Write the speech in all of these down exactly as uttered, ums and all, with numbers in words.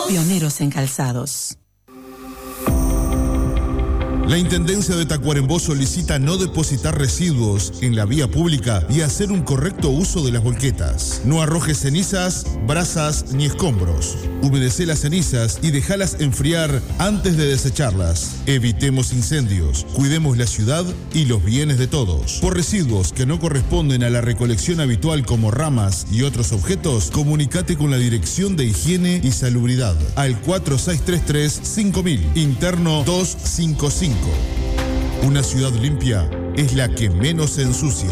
Pioneros en calzados. La Intendencia de Tacuarembó solicita no depositar residuos en la vía pública y hacer un correcto uso de las volquetas. No arrojes cenizas, brasas ni escombros. Humedecé las cenizas y dejalas enfriar antes de desecharlas. Evitemos incendios, cuidemos la ciudad y los bienes de todos. Por residuos que no corresponden a la recolección habitual como ramas y otros objetos, comunicate con la Dirección de Higiene y Salubridad al cuatro seis tres tres cinco mil, interno doscientos cincuenta y cinco. Una ciudad limpia es la que menos se ensucia.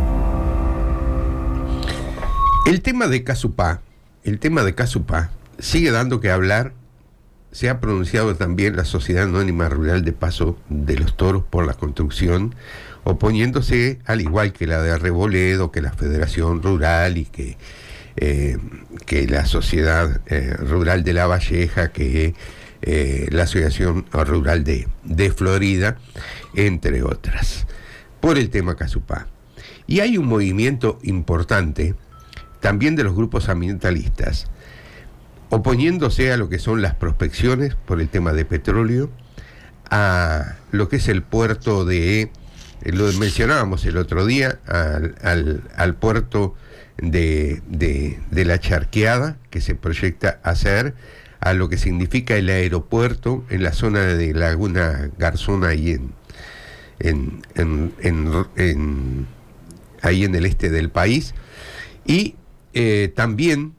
El tema de Casupá, el tema de Casupá sigue dando que hablar. Se ha pronunciado también la Sociedad Anónima Rural de Paso de los Toros por la construcción, oponiéndose, al igual que la de Arreboledo, que la Federación Rural y que, eh, que la Sociedad eh, Rural de La Valleja, que Eh, la Asociación Rural de, de Florida, entre otras, por el tema Casupá. Y hay un movimiento importante también de los grupos ambientalistas, oponiéndose a lo que son las prospecciones por el tema de petróleo, a lo que es el puerto de, eh, lo mencionábamos el otro día, al, al, al puerto de, de, de la Charqueada, que se proyecta hacer, a lo que significa el aeropuerto en la zona de Laguna Garzón, ahí en, en, en, en, en, ahí en el este del país. Y eh, también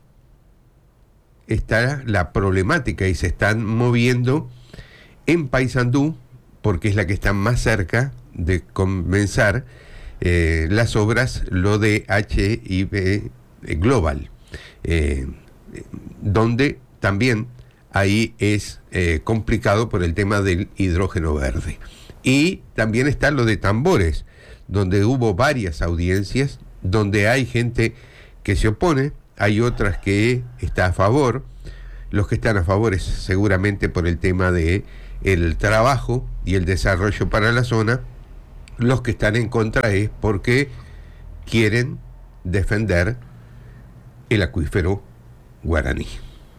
está la problemática y se están moviendo en Paysandú, porque es la que está más cerca de comenzar eh, las obras, lo de H I V Global, eh, donde también ahí es eh, complicado por el tema del hidrógeno verde. Y también está lo de Tambores, donde hubo varias audiencias, donde hay gente que se opone, hay otras que está a favor. Los que están a favor es seguramente por el tema de el trabajo y el desarrollo para la zona. Los que están en contra es porque quieren defender el acuífero guaraní.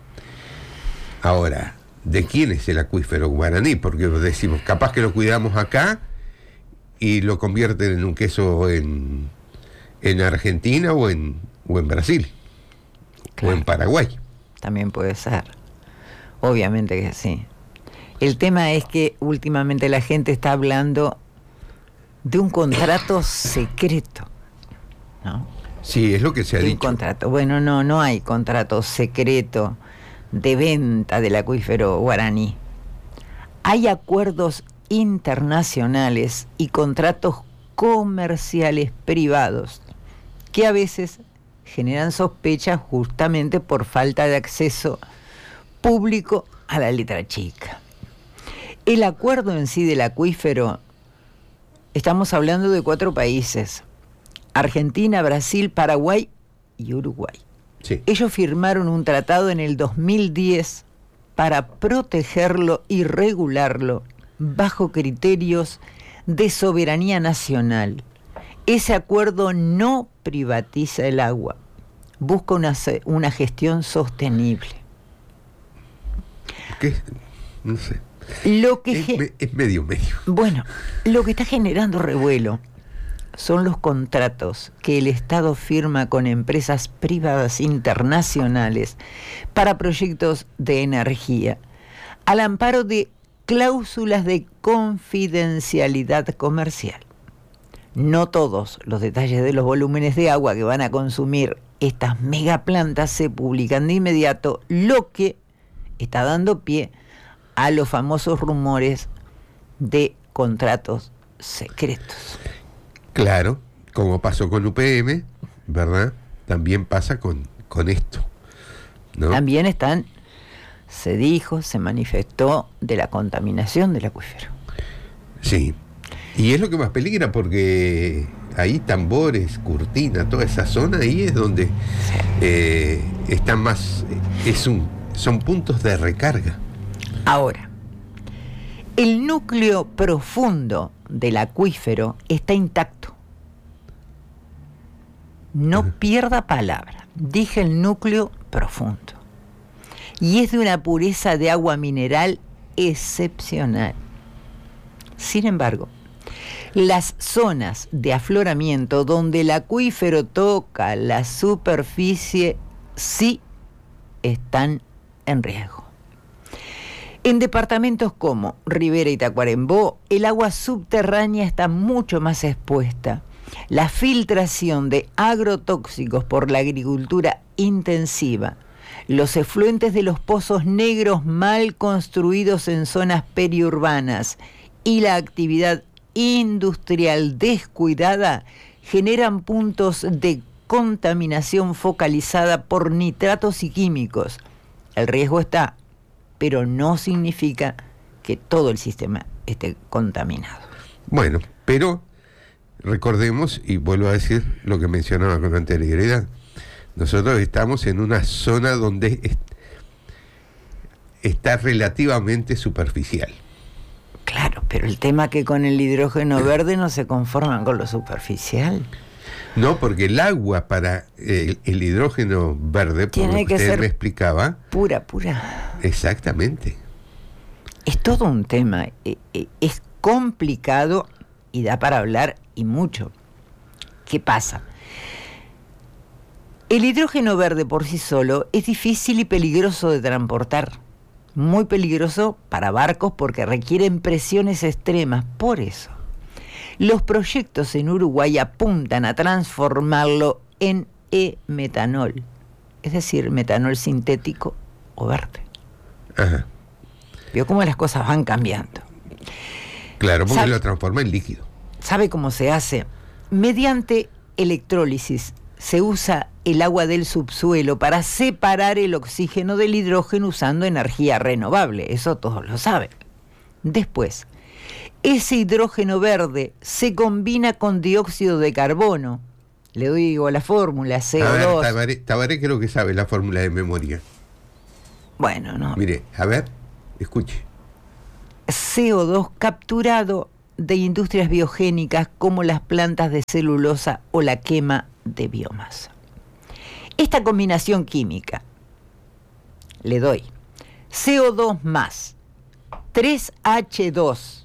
Ahora, ¿de quién es el acuífero guaraní? Porque decimos, capaz que lo cuidamos acá y lo convierten en un queso en, en Argentina o en, o en Brasil, claro, o en Paraguay. También puede ser, obviamente que sí. El tema es que últimamente la gente está hablando de un contrato secreto, ¿no? Sí, es lo que se ha de dicho. Un contrato. Bueno, no, no hay contrato secreto de venta del acuífero guaraní. Hay acuerdos internacionales y contratos comerciales privados que a veces generan sospechas justamente por falta de acceso público a la letra chica. El acuerdo en sí del acuífero, estamos hablando de cuatro países: Argentina, Brasil, Paraguay y Uruguay. Sí. Ellos firmaron un tratado en el dos mil diez para protegerlo y regularlo bajo criterios de soberanía nacional. Ese acuerdo no privatiza el agua, busca una, una gestión sostenible. ¿Qué? No sé. Lo que es, ge- es medio medio. Bueno, lo que está generando revuelo son los contratos que el Estado firma con empresas privadas internacionales para proyectos de energía, al amparo de cláusulas de confidencialidad comercial. No todos los detalles de los volúmenes de agua que van a consumir estas megaplantas se publican de inmediato, lo que está dando pie a los famosos rumores de contratos secretos. Claro, como pasó con U P M, ¿verdad? También pasa con, con esto, ¿no? También están, se dijo, se manifestó de la contaminación del acuífero. Sí, y es lo que más peligra porque ahí Tambores, Curtina, toda esa zona ahí es donde sí. eh, están más, es un, son puntos de recarga. Ahora, el núcleo profundo del acuífero está intacto. No uh-huh. pierda palabra. Dije el núcleo profundo. y es de una pureza de agua mineral excepcional. Sin embargo, las zonas de afloramiento donde el acuífero toca la superficie sí están en riesgo. En departamentos como Rivera y Tacuarembó, el agua subterránea está mucho más expuesta. La filtración de agrotóxicos por la agricultura intensiva, los efluentes de los pozos negros mal construidos en zonas periurbanas y la actividad industrial descuidada generan puntos de contaminación focalizada por nitratos y químicos. El riesgo está, pero no significa que todo el sistema esté contaminado. Bueno, pero recordemos, y vuelvo a decir lo que mencionaba con anterioridad, nosotros estamos en una zona donde es, está relativamente superficial. Claro, pero el tema es que con el hidrógeno verde no se conforman con lo superficial. No, porque el agua para el, el hidrógeno verde, por tiene lo que, que usted ser me explicaba. Pura, pura. Exactamente. Es todo un tema. Es complicado y da para hablar y mucho. ¿Qué pasa? El hidrógeno verde por sí solo es difícil y peligroso de transportar. Muy peligroso para barcos porque requieren presiones extremas. Por eso, los proyectos en Uruguay apuntan a transformarlo en e-metanol, es decir, metanol sintético o verde. Ajá. Vio cómo las cosas van cambiando. Claro, porque ¿Sabe? lo transforma en líquido. ¿Sabe cómo se hace? Mediante electrólisis se usa el agua del subsuelo para separar el oxígeno del hidrógeno usando energía renovable. Eso todos lo saben. Después, ese hidrógeno verde se combina con dióxido de carbono. Le digo la fórmula, C O dos. A ver, Tabaré, Tabaré creo que sabe la fórmula de memoria. Bueno, no. Mire, a ver, escuche. C O dos capturado de industrias biogénicas como las plantas de celulosa o la quema de biomasa. Esta combinación química, le doy C O dos más tres H dos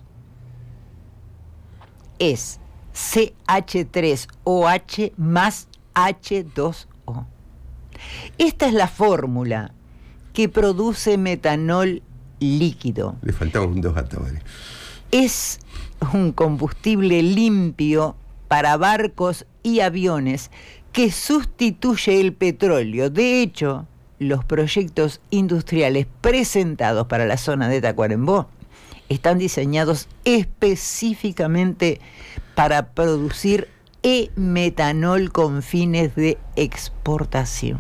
es C H tres O H más H dos O. Esta es la fórmula que produce metanol líquido. Le faltaba un dos a Tabaré. Es un combustible limpio para barcos y aviones que sustituye el petróleo. De hecho, los proyectos industriales presentados para la zona de Tacuarembó están diseñados específicamente para producir e-metanol con fines de exportación.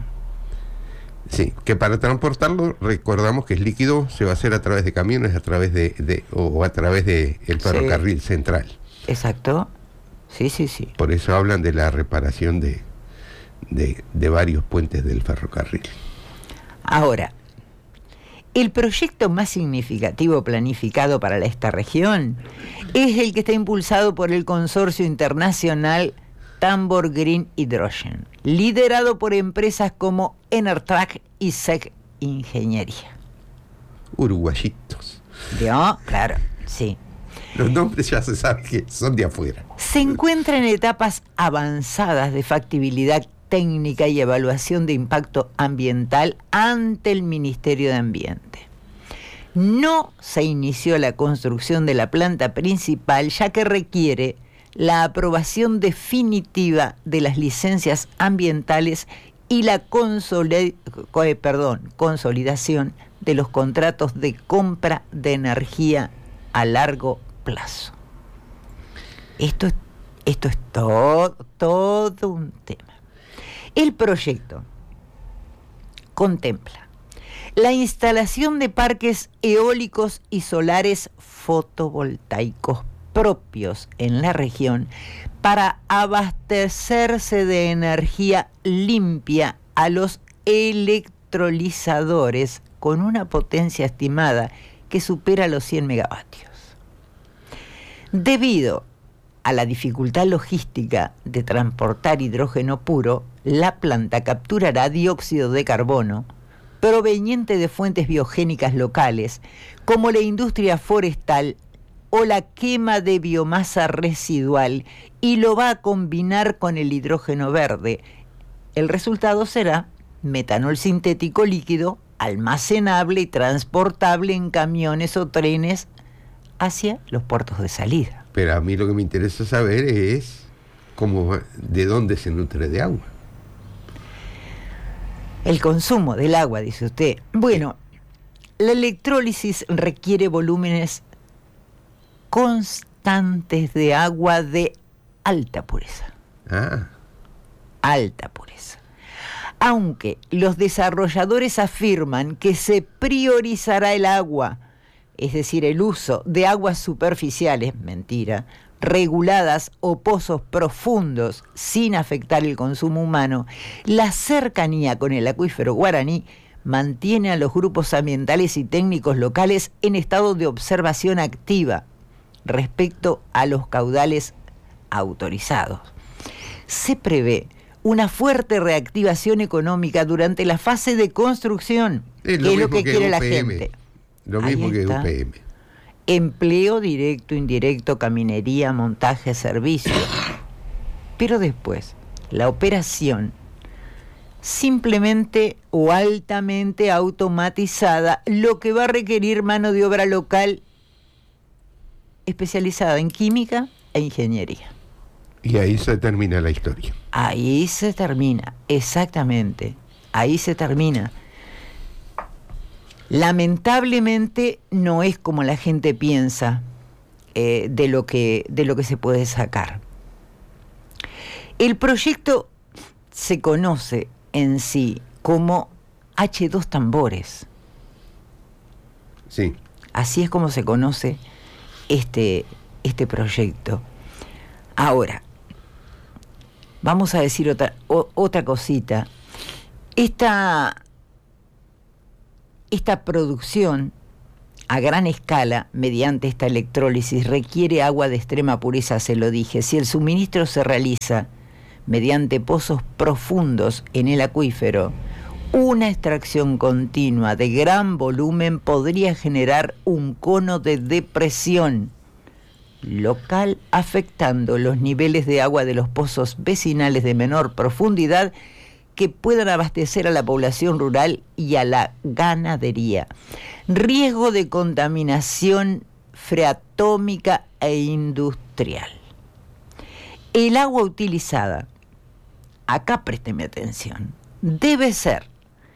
Sí, que para transportarlo, recordamos que es líquido, se va a hacer a través de camiones, a través de, de o, o a través del de ferrocarril sí. central. Exacto. Sí, sí, sí. Por eso hablan de la reparación de, de, de varios puentes del ferrocarril. Ahora, el proyecto más significativo planificado para esta región es el que está impulsado por el consorcio internacional Tambor Green Hydrogen, liderado por empresas como Enertrac y S E C Ingeniería. Uruguayitos. ¿Vio? Claro, sí. Los nombres ya se sabe que son de afuera. Se encuentra en etapas avanzadas de factibilidad técnica y evaluación de impacto ambiental ante el Ministerio de Ambiente. No se inició la construcción de la planta principal, ya que requiere la aprobación definitiva de las licencias ambientales y la consolid- perdón, consolidación de los contratos de compra de energía a largo plazo. Esto es, esto es todo, todo un tema. El proyecto contempla la instalación de parques eólicos y solares fotovoltaicos propios en la región para abastecerse de energía limpia a los electrolizadores con una potencia estimada que supera los cien megavatios. Debido a la dificultad logística de transportar hidrógeno puro, la planta capturará dióxido de carbono, proveniente de fuentes biogénicas locales, como la industria forestal o la quema de biomasa residual, y lo va a combinar con el hidrógeno verde. El resultado será metanol sintético líquido, almacenable y transportable en camiones o trenes hacia los puertos de salida. Pero a mí lo que me interesa saber es cómo, de dónde se nutre de agua. El consumo del agua, dice usted. Bueno, la electrólisis requiere volúmenes constantes de agua de alta pureza. Ah. Alta pureza. Aunque los desarrolladores afirman que se priorizará el agua, es decir, el uso de aguas superficiales, mentira, reguladas o pozos profundos sin afectar el consumo humano, la cercanía con el acuífero guaraní mantiene a los grupos ambientales y técnicos locales en estado de observación activa respecto a los caudales autorizados. Se prevé una fuerte reactivación económica durante la fase de construcción, es lo, que es lo que, que quiere U la P M. gente. Lo Ahí mismo que está. U P M. Empleo directo, indirecto, caminería, montaje, servicio. Pero después, la operación simplemente o altamente automatizada, lo que va a requerir mano de obra local especializada en química e ingeniería. Y ahí se termina la historia. Ahí se termina, exactamente, ahí se termina. Lamentablemente no es como la gente piensa eh, de lo que, de lo que se puede sacar. El proyecto se conoce en sí como hache dos tambores. Sí. Así es como se conoce este, este proyecto. Ahora, vamos a decir otra, o, otra cosita. Esta, esta producción a gran escala, mediante esta electrólisis, requiere agua de extrema pureza, se lo dije. Si el suministro se realiza mediante pozos profundos en el acuífero, una extracción continua de gran volumen podría generar un cono de depresión local, afectando los niveles de agua de los pozos vecinales de menor profundidad que puedan abastecer a la población rural y a la ganadería. Riesgo de contaminación freatómica e industrial. El agua utilizada, acá présteme atención, debe ser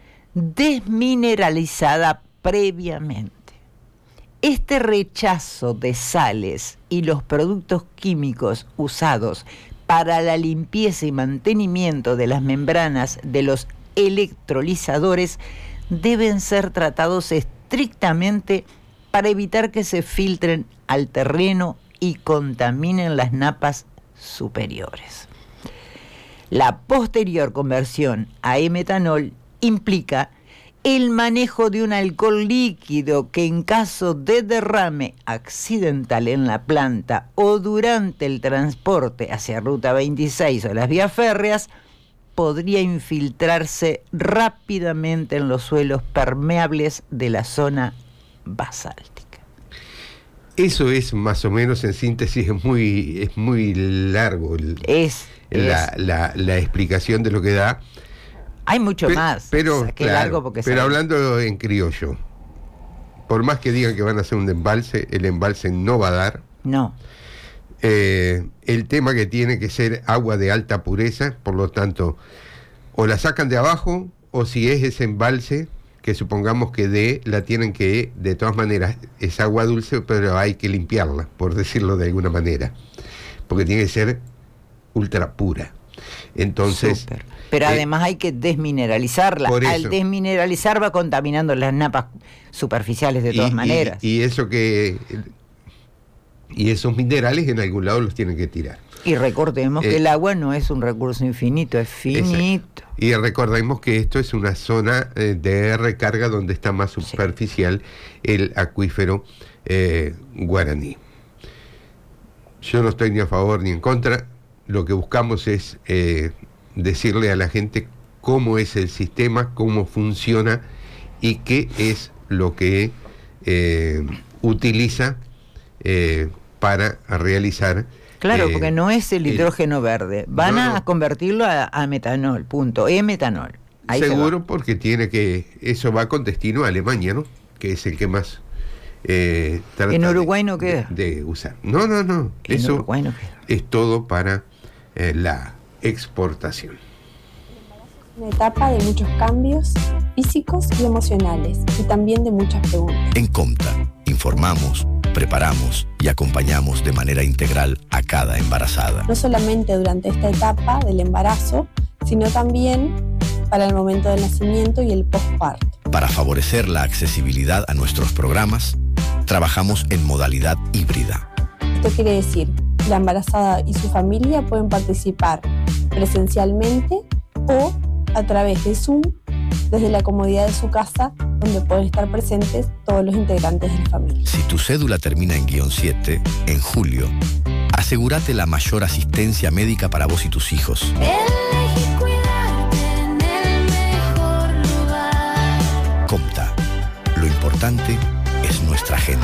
desmineralizada previamente. Este rechazo de sales y los productos químicos usados para la limpieza y mantenimiento de las membranas de los electrolizadores deben ser tratados estrictamente para evitar que se filtren al terreno y contaminen las napas superiores. La posterior conversión a e-metanol implica el manejo de un alcohol líquido que en caso de derrame accidental en la planta o durante el transporte hacia Ruta veintiséis o las vías férreas podría infiltrarse rápidamente en los suelos permeables de la zona basáltica. Eso es más o menos, en síntesis, es muy, es muy largo el, es, la, es. La, la explicación de lo que da. Hay mucho Pe- más. Pero, Saqué claro, largo porque pero sabe. hablando en criollo, por más que digan que van a hacer un embalse, el embalse no va a dar. No. Eh, el tema que tiene que ser agua de alta pureza, por lo tanto, o la sacan de abajo, o si es ese embalse, que supongamos que de, la tienen que, de todas maneras, es agua dulce, pero hay que limpiarla, por decirlo de alguna manera, porque tiene que ser ultra pura. Entonces, Súper. Pero eh, además hay que desmineralizarla. por Al eso. desmineralizar va contaminando las napas superficiales de todas y, maneras. Y, y eso que y esos minerales en algún lado los tienen que tirar. Y recordemos Eh, que el agua no es un recurso infinito, es finito. Exacto. Y recordemos que esto es una zona eh, de recarga donde está más superficial el acuífero eh, guaraní. Yo no estoy ni a favor ni en contra. Lo que buscamos es eh, decirle a la gente cómo es el sistema, cómo funciona y qué es lo que eh, utiliza eh, para realizar. Claro, eh, porque no es el hidrógeno el, verde. Van no, a no. convertirlo a, a metanol, punto. E-metanol. Ahí seguro, porque tiene que, eso va con destino a Alemania, ¿no? Que es el que más eh, trata en Uruguay de, no queda. De, de usar. No, no, no. En Eso Uruguay no queda. es todo para eh, la exportación. Una etapa de muchos cambios físicos y emocionales, y también de muchas preguntas. En Comta, informamos, preparamos y acompañamos de manera integral a cada embarazada. No solamente durante esta etapa del embarazo, sino también para el momento del nacimiento y el posparto. Para favorecer la accesibilidad a nuestros programas, trabajamos en modalidad híbrida. Esto quiere decir que la embarazada y su familia pueden participar presencialmente o a través de Zoom, desde la comodidad de su casa, donde pueden estar presentes todos los integrantes de la familia. Si tu cédula termina en guión siete, en julio, asegúrate la mayor asistencia médica para vos y tus hijos. Elegí cuidarte en el mejor lugar. Comta, lo importante es nuestra gente.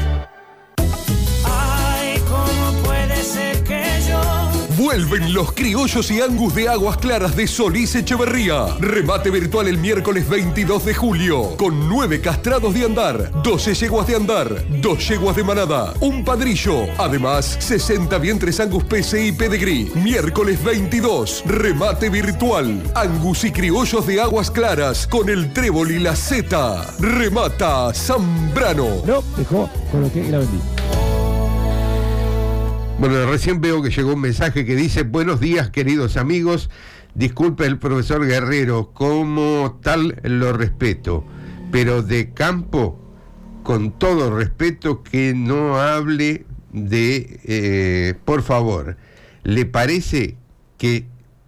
Ay, ¿cómo puede ser que yo? Vuelven los criollos y angus de Aguas Claras de Solís Echeverría. Remate virtual el miércoles veintidós de julio. Con nueve castrados de andar, doce yeguas de andar, dos yeguas de manada, un padrillo. Además, sesenta vientres Angus P C y Pedigree. Miércoles veintidós. Remate virtual. Angus y criollos de Aguas Claras con el trébol y la zeta. Remata Zambrano. No, dejó, coloqué y la vendí. Bueno, recién veo que llegó un mensaje que dice: buenos días, queridos amigos, disculpe el profesor Guerrero, como tal lo respeto, pero de campo, con todo respeto, que no hable de, eh, por favor, ¿le parece que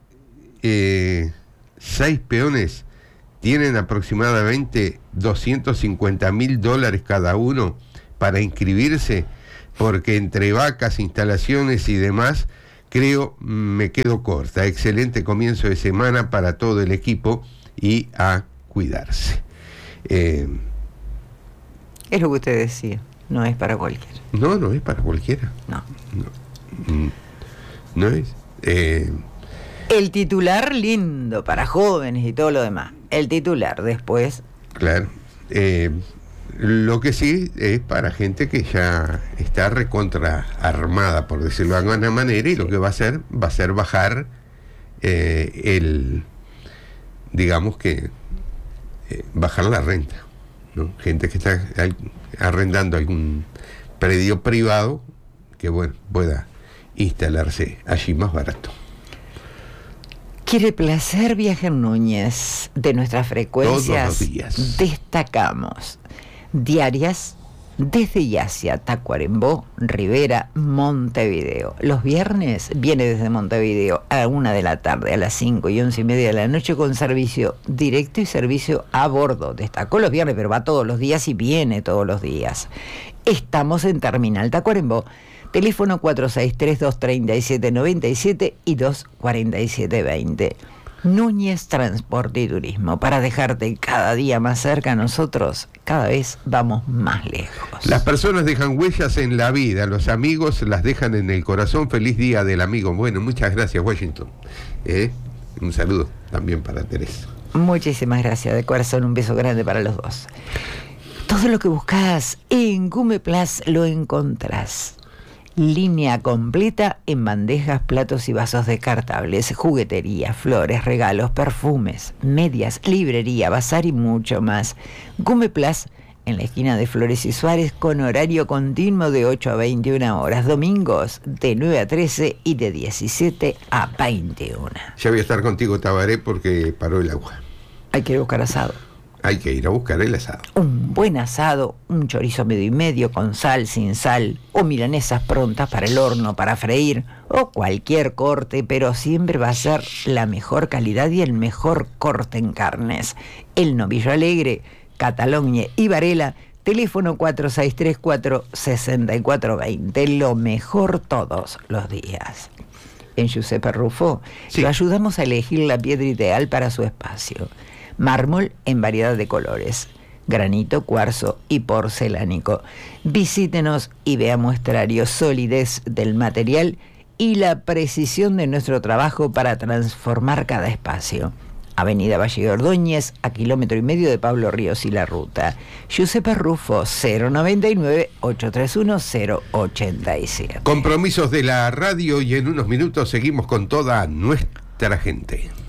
eh, seis peones tienen aproximadamente doscientos cincuenta mil dólares cada uno para inscribirse? Porque entre vacas, instalaciones y demás, creo me quedo corta. Excelente comienzo de semana para todo el equipo y a cuidarse. Eh, Es lo que usted decía, no es para cualquiera. no, no es para cualquiera. No. No, no es. Eh, El titular lindo para jóvenes y todo lo demás. El titular después. claro. Eh, Lo que sí es para gente que ya está recontra armada, por decirlo de alguna manera, y lo que va a hacer, va a ser bajar eh, el, digamos que, eh, bajar la renta, ¿no? Gente que está arrendando algún predio privado, que bueno, pueda instalarse allí más barato. Quiere placer, Viaje Núñez. De nuestras frecuencias Todos los días. destacamos diarias desde y hacia Tacuarembó, Rivera, Montevideo. Los viernes viene desde Montevideo a una de la tarde, a las cinco y once y media de la noche, con servicio directo y servicio a bordo. Destacó los viernes, pero va todos los días y viene todos los días. Estamos en Terminal Tacuarembó. Teléfono cuatro seis tres, dos tres siete, nueve siete y dos cuatro siete dos cero. Núñez Transporte y Turismo, para dejarte cada día más cerca a nosotros, cada vez vamos más lejos. Las personas dejan huellas en la vida, los amigos las dejan en el corazón. Feliz día del amigo. Bueno, muchas gracias, Washington. ¿Eh? Un saludo también para Teresa. Muchísimas gracias, de corazón, un beso grande para los dos. Todo lo que buscas en Gume Plus lo encontrás. Línea completa en bandejas, platos y vasos descartables, juguetería, flores, regalos, perfumes, medias, librería, bazar y mucho más. Gume Plus en la esquina de Flores y Suárez, con horario continuo de ocho a veintiuna horas, domingos de nueve a trece y de diecisiete a veintiuna. Ya voy a estar contigo, Tabaré, porque paró el agua. Hay que ir a buscar asado. Hay que ir a buscar el asado. Un buen asado, un chorizo medio y medio con sal, sin sal, o milanesas prontas para el horno, para freír, o cualquier corte, pero siempre va a ser la mejor calidad y el mejor corte en carnes. El Novillo Alegre, Catalogna y Varela, teléfono cuatro seis tres cuatro, seis cuatro dos cero, lo mejor todos los días. En Giuseppe Rufo, Sí. lo ayudamos a elegir la piedra ideal para su espacio. Mármol en variedad de colores, granito, cuarzo y porcelánico. Visítenos y vea muestrario, solidez del material y la precisión de nuestro trabajo para transformar cada espacio. Avenida Valle de Ordóñez, a kilómetro y medio de Pablo Ríos y La Ruta. Giuseppe Rufo, cero noventa y nueve, ochocientos treinta y uno, cero ochenta y siete. Compromisos de la radio y en unos minutos seguimos con toda nuestra gente.